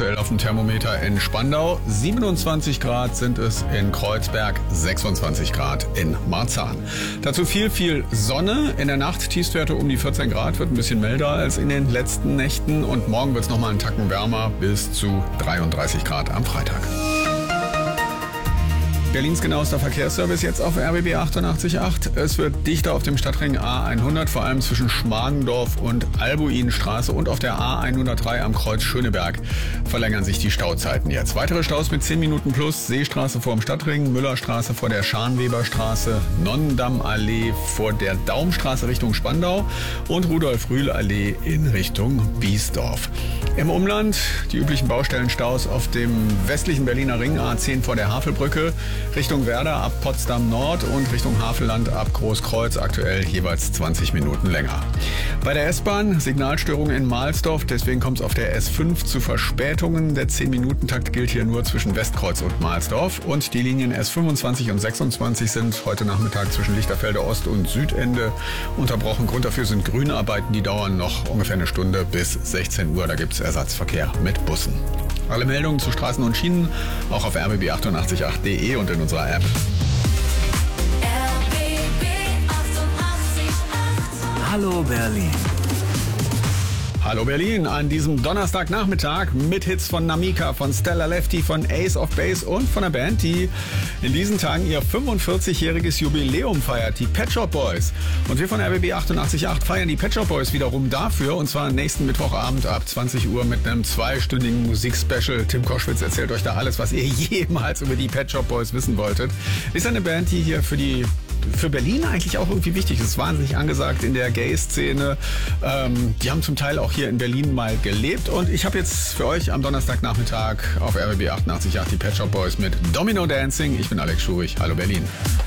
aktuell auf dem Thermometer in Spandau. 27 Grad sind es in Kreuzberg, 26 Grad in Marzahn. Dazu viel Sonne. In der Nacht Tiefstwerte um die 14 Grad, wird ein bisschen milder als in den letzten Nächten. Und morgen wird es nochmal einen Tacken wärmer, bis zu 33 Grad am Freitag. Berlins genauester Verkehrsservice jetzt auf RBB 88.8. Es wird dichter auf dem Stadtring A100, vor allem zwischen Schmargendorf und Albuinstraße, und auf der A103 am Kreuz Schöneberg verlängern sich die Stauzeiten jetzt. Weitere Staus mit 10 Minuten plus: Seestraße vor dem Stadtring, Müllerstraße vor der Scharnweberstraße, Nonnendammallee vor der Daumstraße Richtung Spandau und Rudolf-Rühl-Allee in Richtung Biesdorf. Im Umland die üblichen Baustellenstaus auf dem westlichen Berliner Ring A10 vor der Havelbrücke, Richtung Werder ab Potsdam Nord und Richtung Havelland ab Großkreuz aktuell jeweils 20 Minuten länger. Bei der S-Bahn Signalstörungen in Mahlsdorf, deswegen kommt es auf der S5 zu Verspätungen. Der 10-Minuten-Takt gilt hier nur zwischen Westkreuz und Mahlsdorf, und die Linien S25 und 26 sind heute Nachmittag zwischen Lichterfelde Ost und Südende unterbrochen. Grund dafür sind Grünarbeiten, die dauern noch ungefähr eine Stunde bis 16 Uhr. Da gibt es Ersatzverkehr mit Bussen. Alle Meldungen zu Straßen und Schienen auch auf rbb888.de und in unserer App. RBB 88.8. Hallo Berlin. Hallo Berlin an diesem Donnerstagnachmittag mit Hits von Namika, von Stella Lefty, von Ace of Base und von einer Band, die in diesen Tagen ihr 45-jähriges Jubiläum feiert, die Pet Shop Boys. Und wir von RBB 88.8 feiern die Pet Shop Boys wiederum dafür, und zwar nächsten Mittwochabend ab 20 Uhr mit einem 2-stündigen Musikspecial. Tim Koschwitz erzählt euch da alles, was ihr jemals über die Pet Shop Boys wissen wolltet. Ist eine Band, die hier für Berlin eigentlich auch irgendwie wichtig ist. Wahnsinnig angesagt in der Gay-Szene. Die haben zum Teil auch hier in Berlin mal gelebt. Und ich habe jetzt für euch am Donnerstagnachmittag auf RBB 88.8 die Pet Shop Boys mit Domino Dancing. Ich bin Alex Schurich. Hallo Berlin.